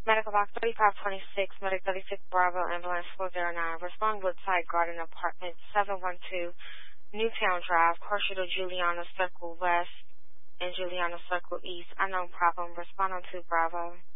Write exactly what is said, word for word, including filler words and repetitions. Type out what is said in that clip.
Medical box thirty-five twenty-six, Medic thirty-six Bravo, Ambulance four zero nine. Respond Woodside Garden Apartment seven one two, Newtown Drive, closer to Juliana Circle West and Juliana Circle East. Unknown problem. Respond on two Bravo.